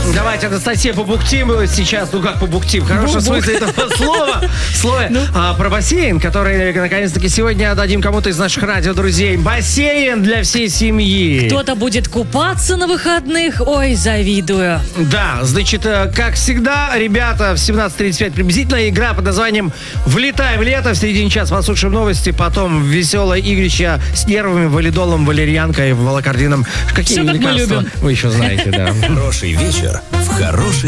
Давайте, Анастасия, побухтим сейчас. Ну как побухтим? В хорошем смысле этого слова. Про бассейн, который, наконец-таки, сегодня отдадим кому-то из наших радиодрузей. Бассейн для всей семьи. Кто-то будет купаться на выходных. Ой, завидую. Да, значит, как всегда, ребята, в 17:35 приблизительно игра под названием «Влетай в лето». В середине часа послушаем новости, потом веселое игрище с нервами, валидолом, валерьянкой, волокордином. Какие все, как лекарства мы любим. вы еще знаете, да. Хороший вечер в хорошей